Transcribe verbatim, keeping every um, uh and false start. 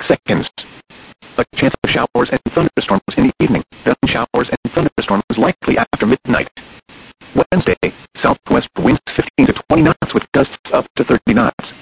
seconds. A chance of showers and thunderstorms in the evening. Then showers and thunderstorms likely after midnight. Wednesday, southwest winds fifteen to twenty knots with gusts up to thirty knots.